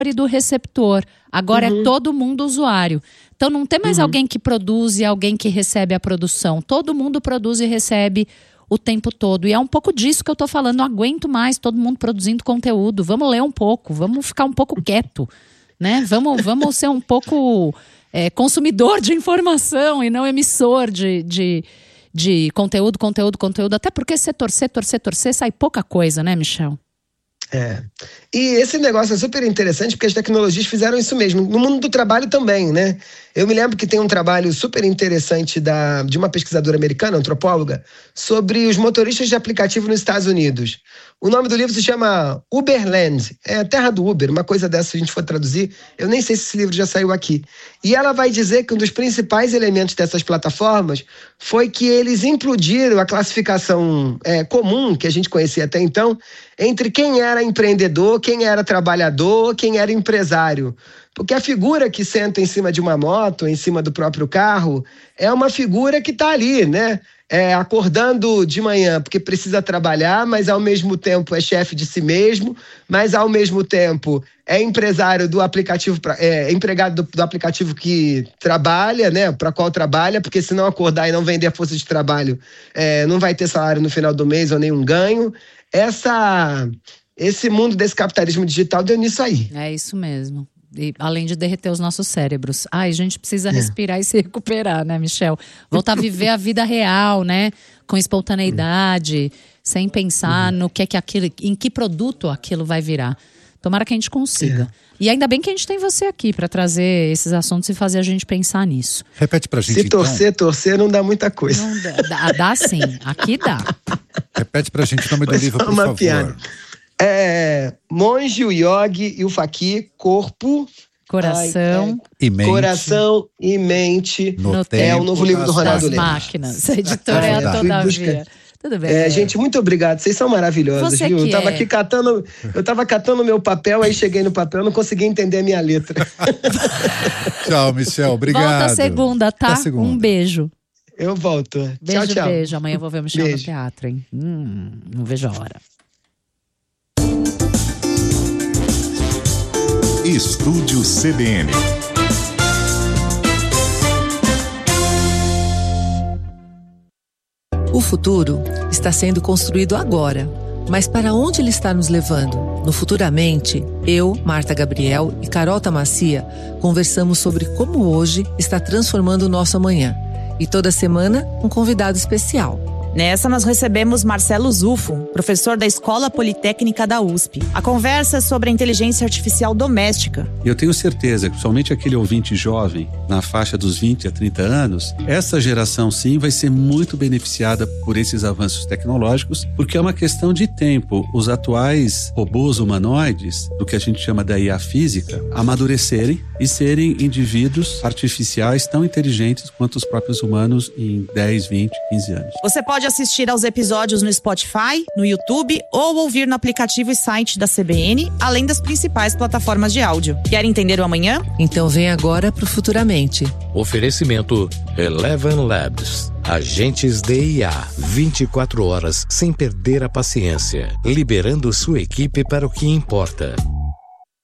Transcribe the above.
e do receptor. Agora é todo mundo usuário. Então não tem mais alguém que produz e alguém que recebe a produção. Todo mundo produz e recebe o tempo todo. E é um pouco disso que eu tô falando. Não aguento mais todo mundo produzindo conteúdo. Vamos ler um pouco, vamos ficar um pouco quieto, né? Vamos ser um pouco consumidor de informação e não emissor de conteúdo. Até porque se torcer, sai pouca coisa, né, Michel? E esse negócio é super interessante porque as tecnologias fizeram isso mesmo. No mundo do trabalho também, né? Eu me lembro que tem um trabalho super interessante de uma pesquisadora americana, antropóloga, sobre os motoristas de aplicativo nos Estados Unidos. O nome do livro se chama Uberland, é a terra do Uber, uma coisa dessa se a gente for traduzir. Eu nem sei se esse livro já saiu aqui. E ela vai dizer que um dos principais elementos dessas plataformas foi que eles implodiram a classificação comum, que a gente conhecia até então, entre quem era empreendedor, quem era trabalhador, quem era empresário. Porque a figura que senta em cima de uma moto, em cima do próprio carro, é uma figura que está ali, né? Acordando de manhã porque precisa trabalhar, mas ao mesmo tempo é chefe de si mesmo, mas ao mesmo tempo é empresário do aplicativo, empregado do aplicativo que trabalha, né? Para qual trabalha, porque se não acordar e não vender a força de trabalho, não vai ter salário no final do mês ou nenhum ganho. Esse mundo desse capitalismo digital deu nisso aí. É isso mesmo. E, além de derreter os nossos cérebros. A gente precisa respirar e se recuperar, né, Michel? Voltar a viver a vida real, né? Com espontaneidade, sem pensar no que é que aquilo, em que produto aquilo vai virar. Tomara que a gente consiga. E ainda bem que a gente tem você aqui para trazer esses assuntos e fazer a gente pensar nisso. Repete pra gente, Se torcer não dá muita coisa. Não dá sim, aqui dá. Repete pra gente o nome do livro, por favor. Piada. Monge, o Yogi e o Faqui, corpo, coração e mente. Coração e mente. É o novo livro do Ronaldo Lemos. Máquinas. A editora é a Todavia. Tudo bem. Gente, muito obrigado. Vocês são maravilhosos, viu? Eu tava catando meu papel, aí cheguei no papel, não consegui entender a minha letra. Tchau, Michel. Obrigado. Volta segunda, tá? Um beijo. Eu volto. Tchau. Beijo. Amanhã eu vou ver o Michel no teatro, hein? Não vejo a hora. Estúdio CBN. O futuro está sendo construído agora, mas para onde ele está nos levando? No Futuramente, eu, Marta Gabriel e Carol Tamacia conversamos sobre como hoje está transformando o nosso amanhã. E toda semana, um convidado especial. Nessa, nós recebemos Marcelo Zufo, professor da Escola Politécnica da USP. A conversa é sobre a inteligência artificial doméstica. Eu tenho certeza que, somente aquele ouvinte jovem, na faixa dos 20 a 30 anos, essa geração, sim, vai ser muito beneficiada por esses avanços tecnológicos, porque é uma questão de tempo. Os atuais robôs humanoides, do que a gente chama da IA física, amadurecerem e serem indivíduos artificiais tão inteligentes quanto os próprios humanos em 10, 20, 15 anos. Você pode assistir aos episódios no Spotify, no YouTube ou ouvir no aplicativo e site da CBN, além das principais plataformas de áudio. Quer entender o amanhã? Então vem agora pro Futuramente. Oferecimento Eleven Labs. Agentes de IA, 24 horas sem perder a paciência, liberando sua equipe para o que importa.